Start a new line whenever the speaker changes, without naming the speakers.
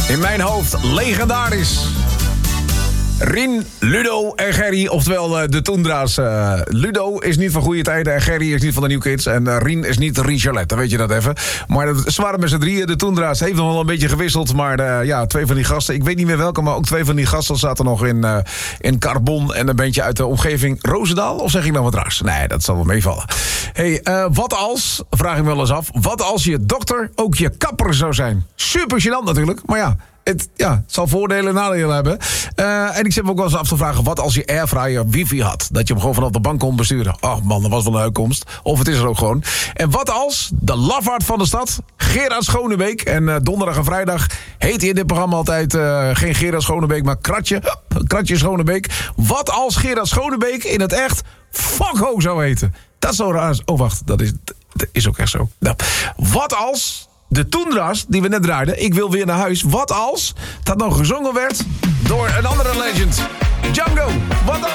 In mijn hoofd legendarisch. Rien, Ludo en Gerry, oftewel de Toendra's. Ludo is niet van goede tijden en Gerry is niet van de New Kids. En Rien is niet Rien Charlotte, dan weet je dat even. Maar ze waren met z'n drieën, de Toendra's. Heeft nog wel een beetje gewisseld, maar twee van die gasten... ik weet niet meer welke, maar ook twee van die gasten zaten nog in Carbon... en een beetje uit de omgeving Roosendaal. Of zeg ik nou wat raars? Nee, dat zal wel meevallen. Hey, wat als, vraag ik me wel eens af... wat als je dokter ook je kapper zou zijn? Super gênant natuurlijk, maar ja... Het zal voordelen en nadelen hebben. En ik zit me ook wel eens af te vragen... wat als je airfryer wifi had? Dat je hem gewoon vanaf de bank kon besturen. Oh man, dat was wel een uitkomst. Of het is er ook gewoon. En wat als de lafaard van de stad... Gerard Schonebeek... en donderdag en vrijdag heet hij in dit programma altijd... geen Gerard Schonebeek, maar Kratje Schonebeek. Wat als Gerard Schonebeek in het echt... Fuckho zou heten? Dat is zo raar. Oh, wacht. Dat is ook echt zo. Nou, wat als... de Toendra's die we net draaiden, ik wil weer naar huis. Wat als dat nog gezongen werd door een andere legend? Django, wat als?